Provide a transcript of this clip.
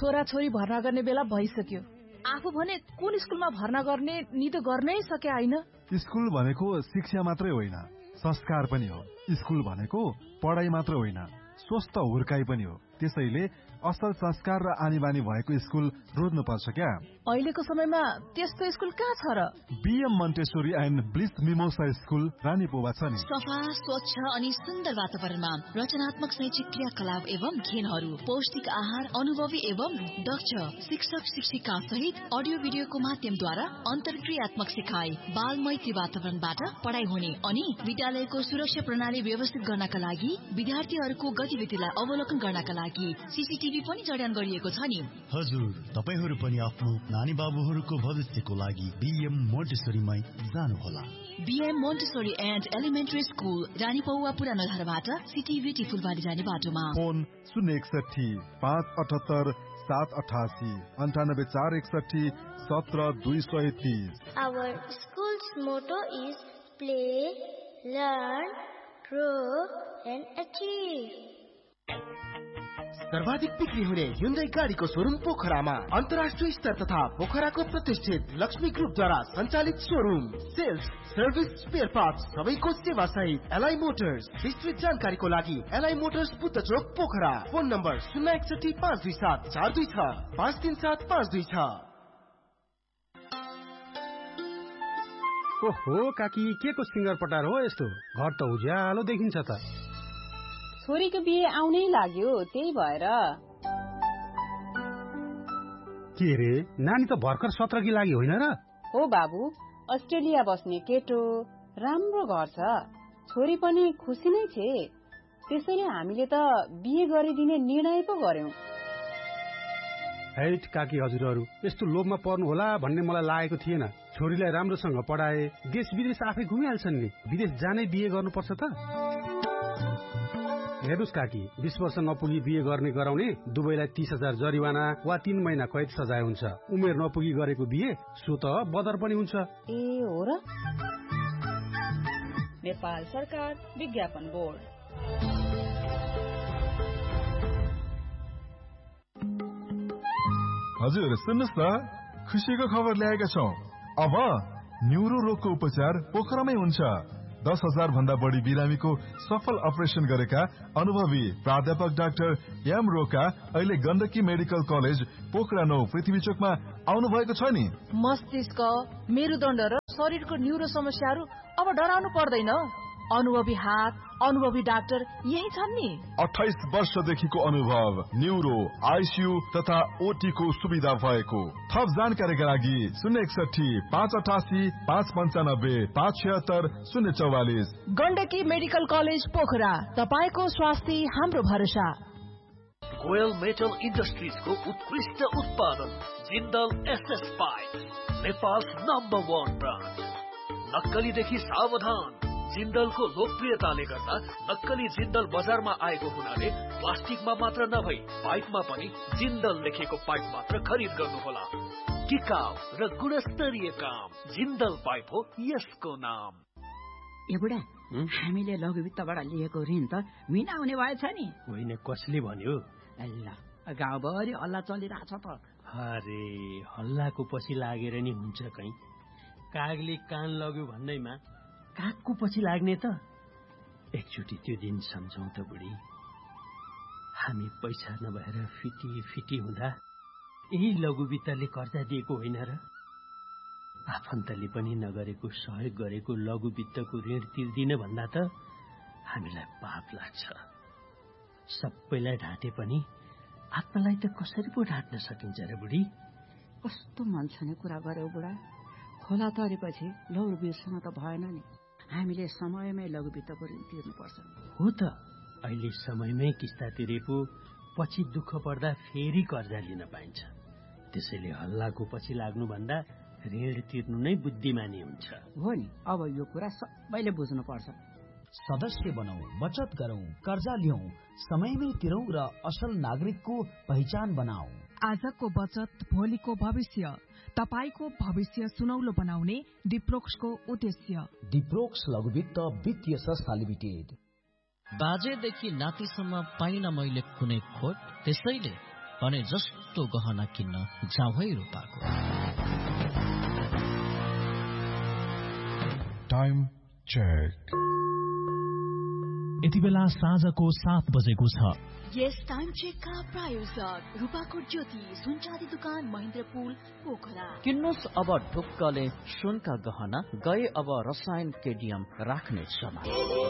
छोराछोरी भर्ना गर्ने बेला भइसक्यो। आफू भने कुन स्कुलमा भर्ना गर्ने निदो गर्नै सके होइन। स्कुल भनेको शिक्षा मात्रै होइन, संस्कार पनि हो। स्कुल भनेको पढाइ मात्र होइन, स्वस्थ हुर्काई पनि हो। त्यसैले असल संस्कार र आनीबानी भएको स्कुल रोज्नुपर्छ क्या। अहिलेको समयमा त्यस्तो स्कुल कहाँ छ र? BM Montessori and bliss mimosa school रानीपोवा छ नि। सफा, स्वच्छ अनि सुन्दर वातावरणमा रचनात्मक शैक्षिक क्रियाकलाप एवं खेलहरू, पौष्टिक आहार, अनुभवी एवं दक्ष शिक्षक शिक्षिका सहित अडियो भिडियोको माध्यमद्वारा अन्तर्क्रियात्मक सिकाइ, बाल मैत्री वातावरणबाट पढाइ हुने अनि विद्यालयको सुरक्षा प्रणाली व्यवस्थित गर्नका लागि विद्यार्थीहरूको गतिविधिलाई अवलोकन गर्नका लागि सीसीटीभी पनि जडान गरिएको छ नि। हजुर, तपाईहरू पनि आफ्नो नानी बाबुहरूको भविष्यको लागि बीएम मोन्टेसोरीमै जानुहोला। BM Montessori and elementary school, Ranipauwa पुरानो धाराबाट सिटीभीटी फुलबारी जाने बाटोमा। Phone 061 578 788 98 461 17 230। Our school's motto is play, learn, grow and achieve. सर्वाधिक बिक्री हुने Hyundai गाडीको शोरूम पोखरामा अन्तर्राष्ट्रिय स्तर तथा पोखराको प्रतिष्ठित लक्ष्मी ग्रुपद्वारा सञ्चालित showroom. Sales, service, spare parts सबैको सेवा सहित एलआई मोटर्स। विस्तृत जानकारीको लागि एलआई मोटर्स बुद्ध चोक पोखरा। Phone number 061 527 426 537 526। ओहो काकी, के को सिंगर पटार हो यस्तो? घर त उज्यालो देखिन्छ त। छोरीको बिहे आउनै लाग्यो, त्यही भएर। के रे, नानी त भर्खर 17 की लागि होइन र? हो बाबु, अस्ट्रेलिया बस्ने केटो, राम्रो घर छ, छोरी पनि खुसी नै छे। त्यसैले हामीले त बिहे गरिदिने निर्णय पो गर्यौं। हैट काकी हजुरहरू, यस्तो लोभमा पर्नु होला भन्ने मलाई लागेको थिएन। छोरीलाई राम्रोसँग पढाए, देश विदेश आफै घुमिहाल्छन् नि। विदेश जानै बिहे गर्नुपर्छ त? हेर्नुस् काकी, 20 वर्ष नपुगी बिहे गर्ने गराउने दुवैलाई 30,000 जरिवाना वा 3 महिना कैद सजाय हुन्छ। उमेर नपुगी गरेको बिहे सो त बदर पनि हुन्छ। ए हो र? नेपाल सरकार विज्ञापन बोर्ड। हजुर सुन्नुस् न, खुसीको खबर ल्याएका छौं। अब न्युरो रोगको उपचार पोखरामै हुन्छ। 10,000 भन्दा बढी बिरामीको सफल अपरेसन गरेका अनुभवी प्राध्यापक डाक्टर एम रोका अहिले गण्डकी मेडिकल कलेज पोखरा 9 पृथ्वी चोकमा आउनु भएको छ नि। मस्तिष्क, मेरुदण्ड र शरीरको न्युरो समस्याहरू अब डराउनु पर्दैन। अनुभवी हात, अनुभवी डाक्टर यही छन् नि। 28 वर्षदेखिको अनुभव, न्युरो, आईसीयू तथा ओटी को सुविधा भएको। थप जानकारीका लागि 061 588 595 576 044। गण्डकी मेडिकल कलेज पोखरा, तपाईको स्वास्थ्य हाम्रो भरोसा। गोयल मेटल इन्डस्ट्रिजको उत्कृष्ट उत्पादन Jindal SS pipe, Nepal number 1 brand. नक्कलीदेखि सावधान। जिन्दलको लोकप्रियताले गर्दा नक्कली जिन्दल बजारमा आएको हुनाले प्लास्टिकमा मात्र नभई पाइपमा पनि जिन्दल लेखेको पाइप मात्र खरिद गर्नुहोला। टिकाउ र गुणस्तरीय काम, जिन्दल पाइप हो यसको नाम। ए बुढा, हामीले लघुवित्तबाट लिएको ऋण त मिना हुने भएछ नि? होइन, कसले भन्यो? ल, गाउँभरि हल्ला चलिरहेछ त। अरे हल्लाको पछि लागेर नि हुन्छ कहीँ? कागले कान लग्यो भन्दैमा कागको पछि लाग्ने त? एकचोटि त्यो दिन सम्झौँ त बुढी। हामी पैसा नभएर फिटी हुँदा यही लघुवित्तले कर्जा दिएको होइन र? आफन्तले पनि नगरेको सहयोग गरेको लघुवित्तको ऋण तिर्दिन भन्दा त हामीलाई पाप लाग्छ। सबैलाई ढाँटे पनि आत्मालाई त कसरी पो ढाँट्न सकिन्छ र बुढी? कस्तो मन छने कुरा गर्यो बुढा। खोला तरेपछि लौर बिर्सन त भएन नि। हामीले समयमै लघुवित्तको ऋण तिर्नुपर्छ। हो त, अहिले समयमै किस्ता तिरेको पछि दुःख पर्दा फेरि कर्जा लिन पाइन्छ। त्यसैले हल्लाको पछि लाग्नु भन्दा ऋण तिर्नु नै बुद्धिमानी हुन्छ। हो नि, अब यो कुरा सबैले बुझ्नुपर्छ। सदस्य बनौं, बचत गरौं, कर्जा लियौं, समयमै तिरौं र असल नागरिकको पहिचान बनाऊ। आजको बचत भोलिको भविष्य, तपाईको भविष्य सुनौलो बनाउने डिप्रोक्सको उद्देश्य। डिप्रोक्स लघुवित्त वित्तीय संस्था लिमिटेड। बाजेदेखि नातिसम्म पाइन मैले कुनै खोट, त्यसैले भने जस्तो गहना किन्न जाउँ है रूपाको। Time check. यति बेला साँझको 7 बजेको छ। यस टाइम चेकका प्रायोजक रूपाकोट ज्योति सुनचाँदी दुकान महेन्द्रपुल पोखरा। किन्नुस् अब ढुक्कले सुनका गहना, गए अब रसायन केडियम राख्ने समय।